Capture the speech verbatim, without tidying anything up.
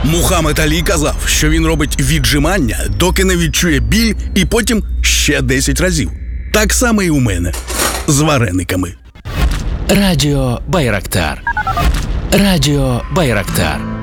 Мухаммед Алі казав, що він робить віджимання, доки не відчує біль, і потім ще десять разів. Так само і у мене. З варениками. Радіо Байрактар. Радіо Байрактар.